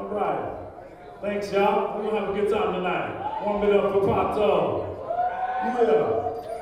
All right. Thanks, y'all. We're going to have a good time tonight. Warm it up for Pato. Yeah.